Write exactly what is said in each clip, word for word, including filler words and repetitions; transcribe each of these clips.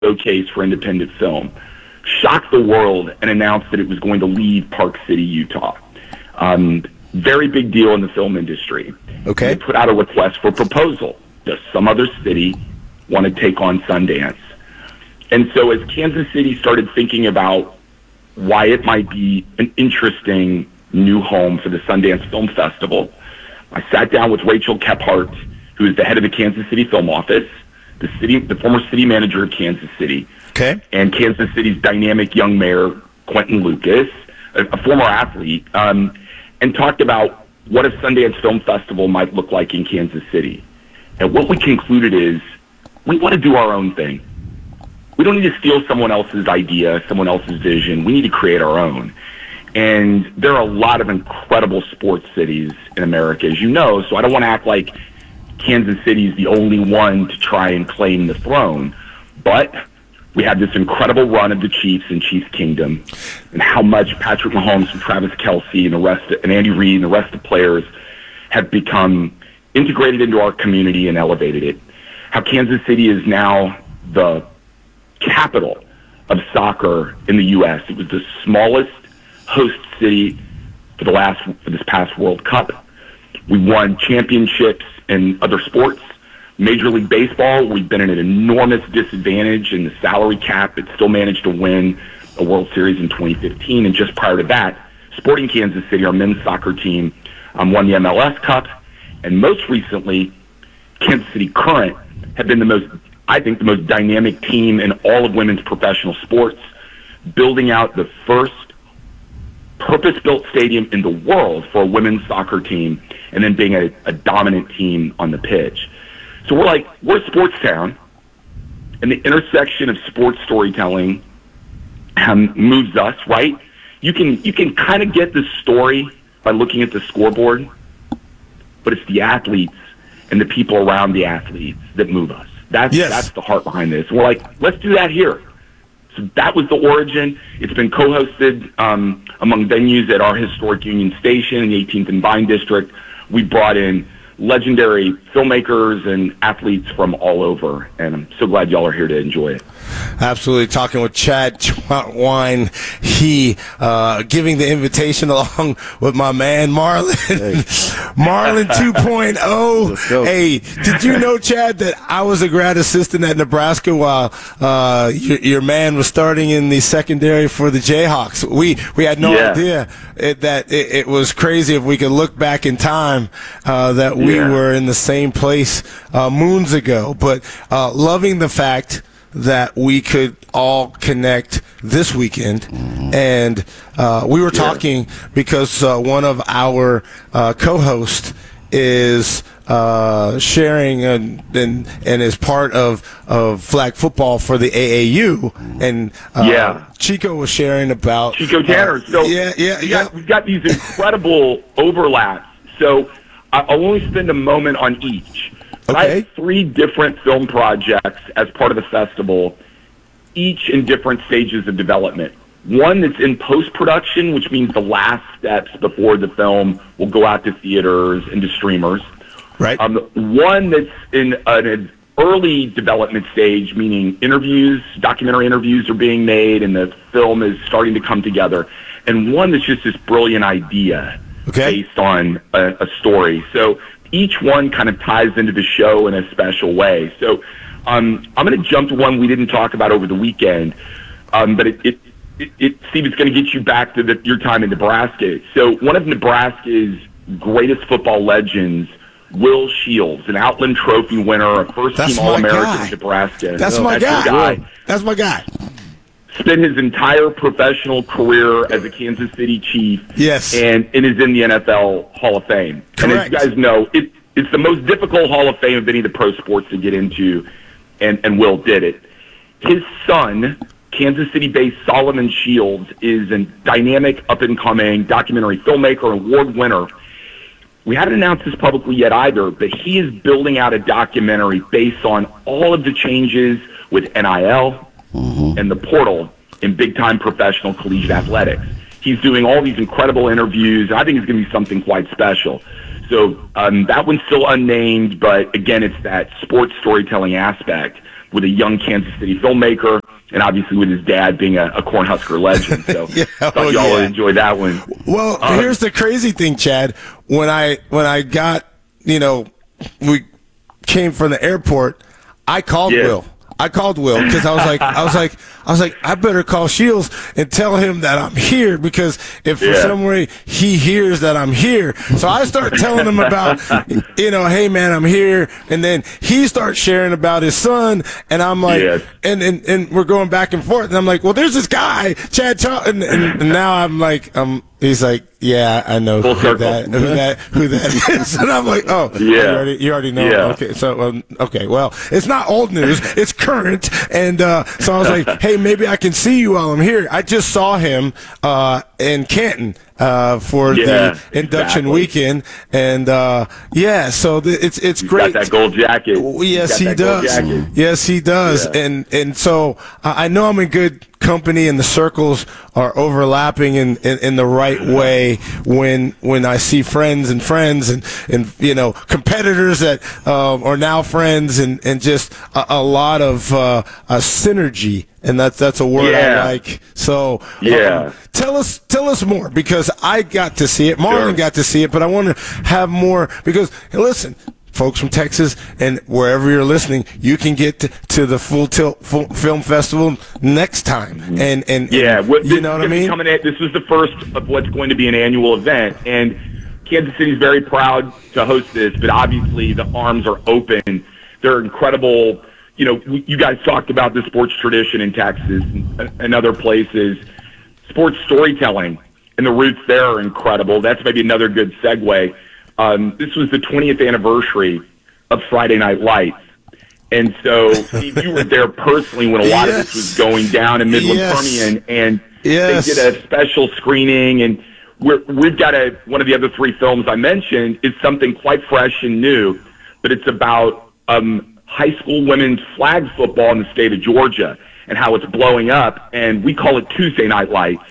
showcase for independent film, shocked the world and announced that it was going to leave Park City, Utah. Um, very big deal in the film industry. Okay. They put out a request for proposal. Does some other city want to take on Sundance? And so as Kansas City started thinking about why it might be an interesting new home for the Sundance Film Festival, I sat down with Rachel Kephart, who is the head of the Kansas City Film Office, the city, the former city manager of Kansas City, okay, and Kansas City's dynamic young mayor, Quentin Lucas, a, a former athlete, um, and talked about what a Sundance Film Festival might look like in Kansas City. And what we concluded is we want to do our own thing. We don't need to steal someone else's idea, someone else's vision. We need to create our own. And there are a lot of incredible sports cities in America, as you know, so I don't want to act like Kansas City is the only one to try and claim the throne. But we had this incredible run of the Chiefs and Chiefs Kingdom, and how much Patrick Mahomes and Travis Kelce and the rest, of, and Andy Reid and the rest of the players have become integrated into our community and elevated it. How Kansas City is now the capital of soccer in the U S It was the smallest host city for the last for this past World Cup. We won championships in other sports. Major League Baseball, we've been at an enormous disadvantage in the salary cap, but still managed to win a World Series in twenty fifteen. And just prior to that, Sporting Kansas City, our men's soccer team, um, won the M L S Cup. And most recently, Kansas City Current have been the most, I think, the most dynamic team in all of women's professional sports, building out the first purpose-built stadium in the world for a women's soccer team, and then being a, a dominant team on the pitch. So we're like, we're a sports town, and the intersection of sports storytelling um, moves us, right? You can you can kind of get the story by looking at the scoreboard, but it's the athletes and the people around the athletes that move us. That's yes. that's the heart behind this. We're like, let's do that here. So that was the origin. It's been co-hosted um, among venues at our historic Union Station in the eighteenth and Vine District. We brought in legendary filmmakers and athletes from all over, and I'm so glad y'all are here to enjoy it. Absolutely. Talking with Chad Wine, he uh, giving the invitation along with my man Marlon. Hey. Marlon two point oh. Let's go. Hey, did you know, Chad, that I was a grad assistant at Nebraska while uh, your, your man was starting in the secondary for the Jayhawks? We we had no yeah. idea it, that it, it was crazy if we could look back in time uh, that we yeah. were in the same place uh, moons ago. But uh, loving the fact that we could all connect this weekend. Mm-hmm. And uh, we were talking yeah. because uh, one of our uh, co-hosts is uh, sharing and, and and is part of, of flag football for the A A U. And uh, yeah. Chico was sharing about Chico Tanner. Uh, so yeah, yeah, we yeah. got, we've got these incredible overlaps. So I'll only spend a moment on each. Okay. I have three different film projects as part of the festival, each in different stages of development. One that's in post-production, which means the last steps before the film will go out to theaters and to streamers. Right. Um, one that's in an early development stage, meaning interviews, documentary interviews are being made, and the film is starting to come together. And one that's just this brilliant idea okay. based on a, a story. So each one kind of ties into the show in a special way. So um, I'm going to jump to one we didn't talk about over the weekend, um, but it, it, it, it Steve, it's going to get you back to the, your time in Nebraska. So one of Nebraska's greatest football legends, Will Shields, an Outland Trophy winner, a first-team All-American in Nebraska. That's no, my that's guy. guy. That's my guy. Spent his entire professional career as a Kansas City Chief. Yes. And, and is in the N F L Hall of Fame. Correct. And as you guys know, it, it's the most difficult Hall of Fame of any of the pro sports to get into, and, and Will did it. His son, Kansas City-based Solomon Shields, is a dynamic, up-and-coming documentary filmmaker, award winner. We haven't announced this publicly yet either, but he is building out a documentary based on all of the changes with N I L, Mm-hmm. and the portal in big-time professional collegiate athletics. He's doing all these incredible interviews, and I think it's going to be something quite special. So um, that one's still unnamed, but again, it's that sports storytelling aspect. with a young Kansas City filmmaker, and obviously with his dad being a, a Cornhusker legend. So yeah, thought oh, y'all yeah. would enjoy that one. Well, Um, here's the crazy thing, Chad. When I when I got, you know, we came from the airport, I called Yeah. Will. I called Will because I was like, I was like, I was like, I better call Shields and tell him that I'm here, because if for Yeah. some way he hears that I'm here, so I start telling him about, you know, hey man, I'm here, and then he starts sharing about his son, and I'm like, Yes. and, and and we're going back and forth, and I'm like, well, there's this guy, Chad, Chad, and, and, and now I'm like, um, he's like, yeah, I know Full who circle. that, who that, who that is, and I'm like, oh, Yeah. you already, you already know, Yeah. okay, so um, okay, well, it's not old news, it's current, and uh, so I was like, hey, maybe I can see you while I'm here. I just saw him uh, in Canton uh, for Yeah, the induction exactly. weekend, and uh, yeah, so the, it's it's He's great. got that gold jacket. Oh, He's yes, got he that gold does. jacket. Yes, he does. Yeah. And and so I I know I'm in good company, and the circles are overlapping in, in, in the right way when when I see friends and friends and, and you know, competitors that um, are now friends, and, and just a, a lot of uh, a synergy. And that's that's a word Yeah. I like. So Yeah. um, tell us tell us more, because I got to see it. Marlon Sure. got to see it, but I want to have more, because hey, listen, folks from Texas and wherever you're listening, you can get to, to the Full Tilt Full Film Festival next time. And and Yeah, and, what, you this, know what I this is mean? Coming at, this was the first of what's going to be an annual event, and Kansas City's very proud to host this. But obviously, the arms are open. They're incredible. You know, you guys talked about the sports tradition in Texas and, and other places. Sports storytelling and the roots there are incredible. That's maybe another good segue. Um, this was the twentieth anniversary of Friday Night Lights. And so Steve, you were there personally when a lot Yes. of this was going down in Midland Yes. Permian, and Yes. they did a special screening. And we're, we've got a one of the other three films I mentioned is something quite fresh and new, but it's about um, high school women's flag football in the state of Georgia and how it's blowing up. And we call it Tuesday Night Lights.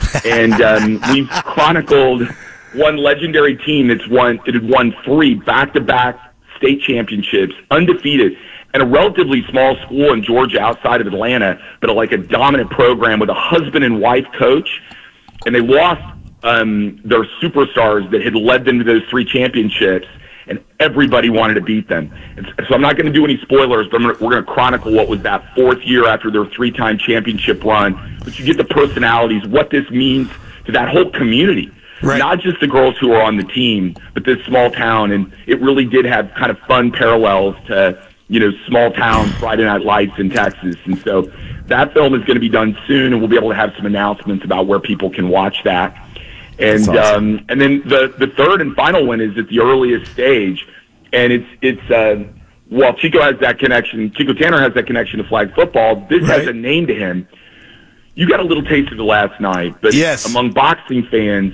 And um, we've chronicled one legendary team that's won, it had won three back-to-back state championships, undefeated, and a relatively small school in Georgia outside of Atlanta, but a, like a dominant program with a husband and wife coach. And they lost um, their superstars that had led them to those three championships, and everybody wanted to beat them. And so I'm not going to do any spoilers, but I'm gonna, we're going to chronicle what was that fourth year after their three-time championship run. But you get the personalities, what this means to that whole community. Right. Not just the girls who are on the team, but this small town. And it really did have kind of fun parallels to, you know, small town Friday Night Lights in Texas. And so that film is going to be done soon, and we'll be able to have some announcements about where people can watch that. And awesome. um, and then the the third and final one is at the earliest stage, and it's it's uh, while Chico has that connection, Chico Tanner has that connection to flag football. This Right. has a name to him. You got a little taste of it last night, but Yes. among boxing fans,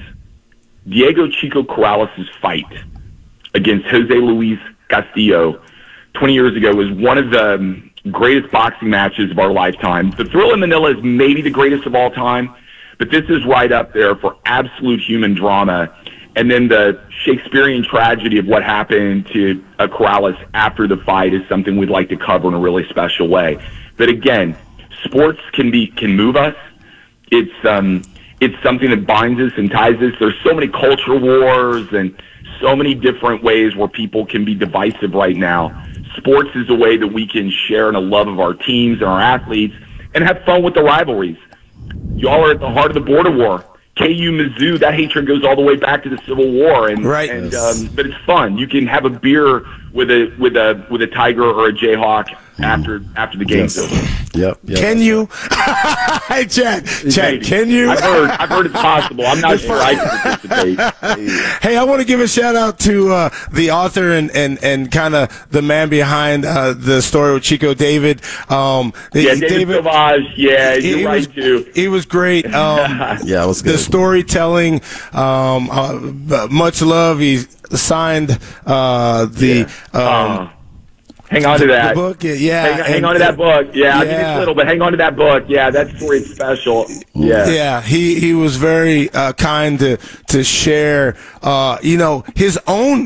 Diego Chico Corrales' fight against Jose Luis Castillo twenty years ago was one of the um, greatest boxing matches of our lifetime. The Thrill in Manila is maybe the greatest of all time, but this is right up there for absolute human drama. And then the Shakespearean tragedy of what happened to uh, Corrales after the fight is something we'd like to cover in a really special way. But again, sports can be can move us. It's um, it's something that binds us and ties us. There's so many culture wars and so many different ways where people can be divisive right now. Sports is a way that we can share in a love of our teams and our athletes and have fun with the rivalries. Y'all are at the heart of the border war. K U Mizzou, that hatred goes all the way back to the Civil War, and Right. and Yes. um, but it's fun. You can have a beer with a with a with a Tiger or a Jayhawk after after the game's Yes. over. Yep. yep. Can you? Hey, Chad, Chad, Maybe. can you? I've heard I've heard it's possible. I'm not sure I can participate. Hey, I want to give a shout out to uh, the author and, and, and kind of the man behind uh, the story with Chico, David. Um, Yeah, David, Sauvage. Yeah, he, you're he right was, too. He was great. Um, Yeah, it was the good. storytelling, um, uh, much love. He signed uh, the. Um, Uh, hang on to that. The book, yeah, yeah. Hang, hang and- on to that book. Yeah, I mean yeah. it's little, but hang on to that book. Yeah, that story is special. Yeah. Yeah, he, he was very uh, kind to to share, uh, you know, his own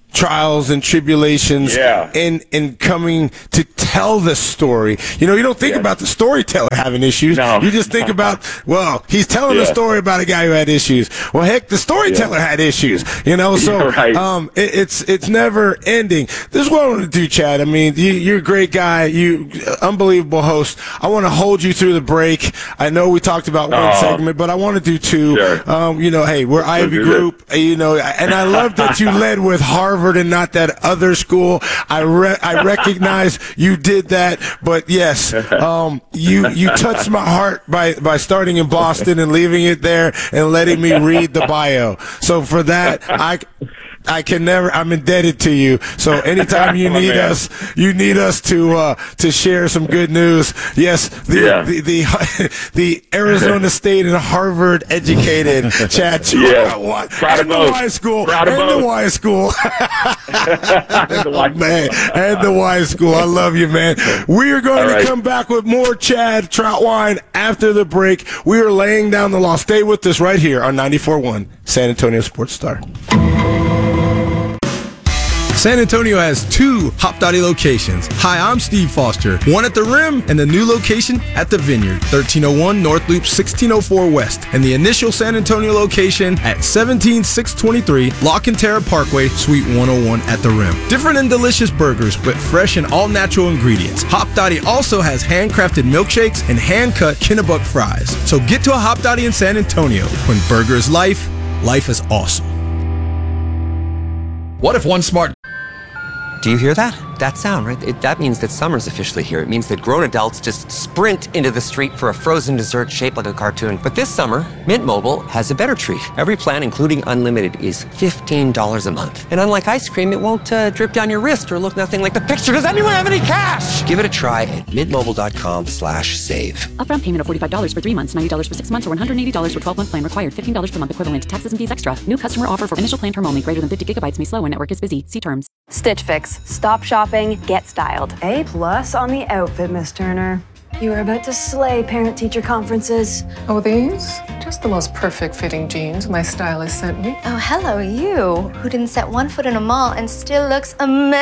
trials and tribulations Yeah. in in coming to tell the story. You know, you don't think Yes. about the storyteller having issues. No. You just think about, well, he's telling Yeah. a story about a guy who had issues. Well, heck, the storyteller Yeah. had issues. You know, so Yeah, right. um, it, it's it's never ending. This is what I want to do, Chad. I mean, you, you're a great guy. You unbelievable host. I want to hold you through the break. I know we talked about one Oh. segment, but I want to do two. Sure. Um, you know, hey, we're Ivy do Group. You know, and I love that you led with Harvard and not that other school. I re- I recognize you did that, but yes, um, you you touched my heart by by starting in Boston and leaving it there and letting me read the bio. So for that, I. I can never. I'm indebted to you. So anytime you My need man. us, you need us to uh, to share some good news. Yes, the Yeah. the, the the Arizona State and Harvard educated Chad Chu- Yeah. What? Proud of and the both. Y school Proud of and the both. Y school. The Y Man, and the Y school. I love you, man. We are going All to right. come back with more Chad Troutwine after the break. We are laying down the law. Stay with us right here on ninety-four point one San Antonio Sports Star. San Antonio has two Hop Dottie locations. Hi, I'm Steve Foster, one at the Rim and the new location at the Vineyard, thirteen oh one North Loop, sixteen oh four West, and the initial San Antonio location at seventeen six twenty-three La Cantera Parkway, Suite one oh one at the Rim. Different and delicious burgers with fresh and all-natural ingredients. Hop Dottie also has handcrafted milkshakes and hand-cut Kennebuck fries. So get to a Hop Dottie in San Antonio. When burger is life, life is awesome. What if one smart... Do you hear that? That sound, right? It, that means that summer's officially here. It means that grown adults just sprint into the street for a frozen dessert shaped like a cartoon. But this summer, Mint Mobile has a better treat. Every plan, including unlimited, is fifteen dollars a month. And unlike ice cream, it won't uh, drip down your wrist or look nothing like the picture. Does anyone have any cash? Give it a try at mintmobile.com slash save. Upfront payment of forty-five dollars for three months, ninety dollars for six months, or one hundred eighty dollars for twelve-month plan required. fifteen dollars per month equivalent. Taxes and fees extra. New customer offer for initial plan term only. Greater than fifty gigabytes may slow when network is busy. See terms. Stitch Fix. Stop shopping, get styled. A plus on the outfit, Miss Turner. You are about to slay parent-teacher conferences. Oh, these? Just the most perfect fitting jeans my stylist sent me. Oh, hello, you, who didn't set one foot in a mall and still looks amazing.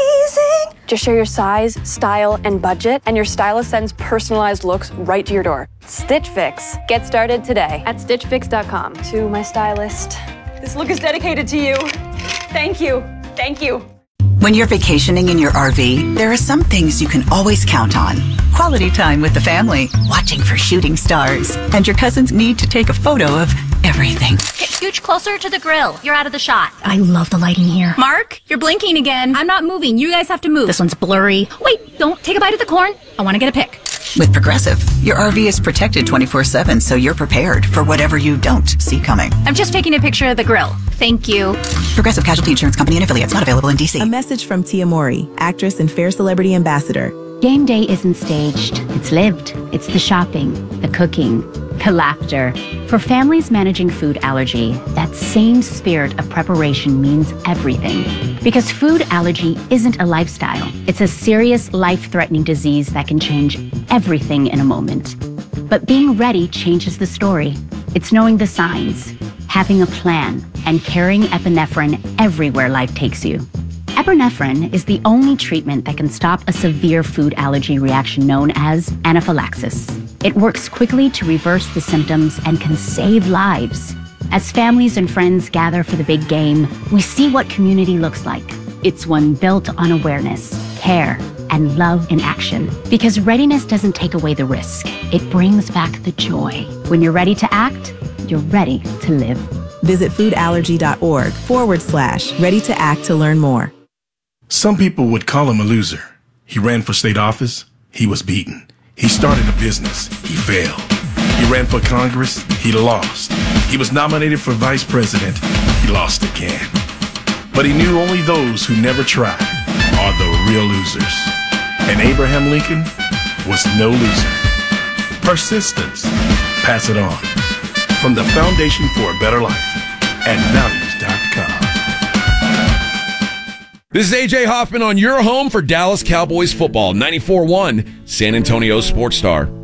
Just share your size, style, and budget, and your stylist sends personalized looks right to your door. Stitch Fix. Get started today at stitch fix dot com. To my stylist. This look is dedicated to you. Thank you. Thank you. When you're vacationing in your R V, there are some things you can always count on. Quality time with the family, watching for shooting stars, and your cousins need to take a photo of everything. Get scooch closer to the grill. You're out of the shot. I love the lighting here. Mark, you're blinking again. I'm not moving. You guys have to move. This one's blurry. Wait, don't take a bite of the corn. I want to get a pic. With Progressive, your R V is protected twenty-four seven, so you're prepared for whatever you don't see coming. I'm just taking a picture of the grill. Thank you. Progressive Casualty Insurance Company and affiliates, not available in D C. A message from Tia Mori, actress and Fair Celebrity Ambassador. Game day isn't staged. It's lived. It's the shopping, the cooking, the laughter. For families managing food allergy, that same spirit of preparation means everything. Because food allergy isn't a lifestyle. It's a serious, life-threatening disease that can change everything in a moment. But being ready changes the story. It's knowing the signs, having a plan, and carrying epinephrine everywhere life takes you. Epinephrine is the only treatment that can stop a severe food allergy reaction known as anaphylaxis. It works quickly to reverse the symptoms and can save lives. As families and friends gather for the big game, we see what community looks like. It's one built on awareness, care, and love in action. Because readiness doesn't take away the risk. It brings back the joy. When you're ready to act, you're ready to live. Visit foodallergy.org forward slash ready to act to learn more. Some people would call him a loser. He ran for state office. He was beaten. He started a business. He failed. He ran for Congress. He lost. He was nominated for vice president. He lost again. But he knew only those who never try are the real losers. And Abraham Lincoln was no loser. Persistence. Pass it on. From the Foundation for a Better Life at values dot com. This is A J Hoffman on your home for Dallas Cowboys football, ninety-four point one San Antonio Sports Star.